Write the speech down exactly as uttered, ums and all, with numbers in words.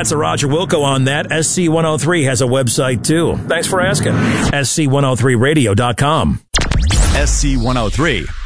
Congrats to Roger Wilco on that. S C one oh three has a website, too. Thanks for asking. S C one oh three radio dot com. S C one oh three